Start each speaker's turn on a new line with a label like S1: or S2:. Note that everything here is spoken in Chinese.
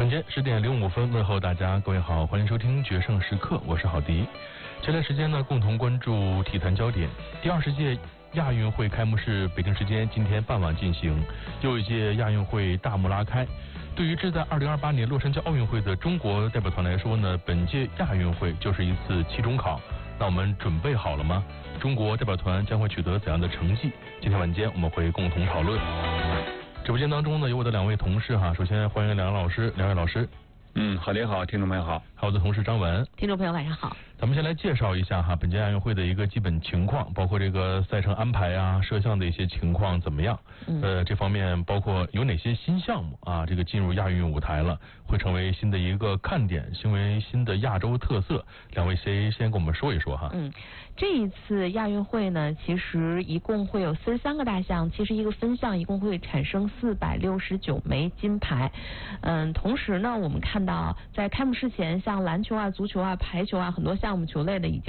S1: 晚间10点05分，问候大家，各位好，欢迎收听决胜时刻，我是郝迪。这段时间呢，共同关注体坛焦点。第20届亚运会开幕式北京时间今天傍晚进行，又一届亚运会大幕拉开。对于志在2028年洛杉矶奥运会的中国代表团来说呢，本届亚运会就是一次期中考。那我们准备好了吗？中国代表团将会取得怎样的成绩？今天晚间我们会共同讨论。直播间当中呢，有我的2位同事哈，首先欢迎2位老师。
S2: 郝迪好，听众朋友好，
S1: 还有我的同事张文。
S3: 听众朋友晚上好。
S1: 咱们先来介绍一下哈，本届亚运会的一个基本情况，包括这个赛程安排啊、摄像的一些情况怎么样？这方面包括有哪些新项目啊？这个进入亚运舞台了，会成为新的一个看点，成为新的亚洲特色。2位谁先跟我们说一说哈？
S3: 这一次亚运会呢，其实一共会有43个大项，71个分项，一共会产生469枚金牌。同时呢，我们看到在开幕式前，像篮球啊、足球啊、排球啊，很多项目球类的已经